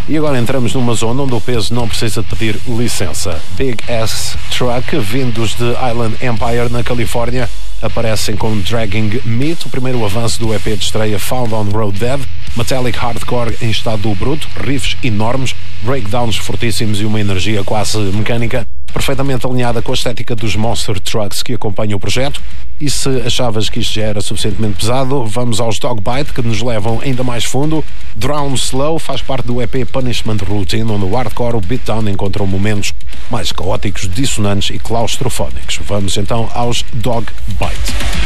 E agora entramos numa zona onde o peso não precisa de pedir licença. Big Ass Truck, vindos de Island Empire, na Califórnia, aparecem com Dragging Meat, o primeiro avanço do EP de estreia Found on Road Dead, metallic hardcore em estado bruto, riffs enormes, breakdowns fortíssimos e uma energia quase mecânica, perfeitamente alinhada com a estética dos Monster Trucks que acompanham o projeto. E se achavas que isto já era suficientemente pesado, vamos aos Dogbite, que nos levam ainda mais fundo. Drown Slow faz parte do EP Punishment Routine, onde o hardcore, o beatdown encontram momentos mais caóticos, dissonantes e claustrofónicos. Vamos então aos Dogbite.